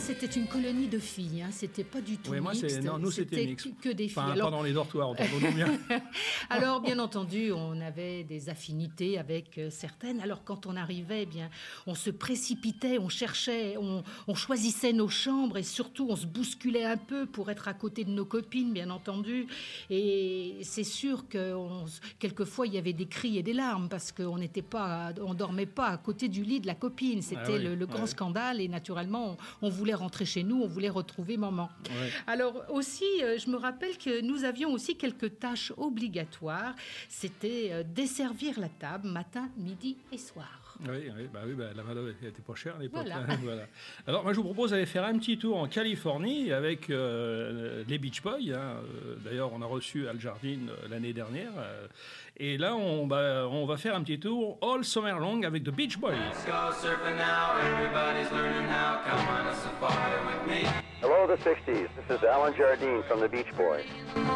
c'était une colonie de filles, hein. C'était pas du tout oui, mixte. Nous, c'était mixte. Que des filles. Enfin, alors, pas dans les dortoirs, entendons-nous bien. Alors, bien entendu, on avait des affinités avec certaines. Alors, quand on arrivait, eh bien, on se précipitait, on cherchait, on choisissait nos chambres et surtout, on se bousculait un peu pour être à côté de nos copines, bien entendu. Et c'est sûr que quelquefois, il y avait des cris et des larmes parce qu'on dormait pas à côté du lit de la copine. C'était le grand scandale et naturellement, on voulait rentrer chez nous, on voulait retrouver maman. Ouais. Alors aussi, je me rappelle que nous avions aussi quelques tâches obligatoires. C'était desservir la table matin, midi et soir. Oui, la main-d'œuvre n'était pas chère à l'époque. Voilà. Hein, voilà. Alors, moi, je vous propose d'aller faire un petit tour en Californie avec les Beach Boys. Hein. D'ailleurs, on a reçu Al Jardine l'année dernière. Et là, on va faire un petit tour All Summer Long avec The Beach Boys. Let's go surfing now, everybody's learning how. Come on a safari with me. Hello, the 60s. This is Alan Jardine from the Beach Boys.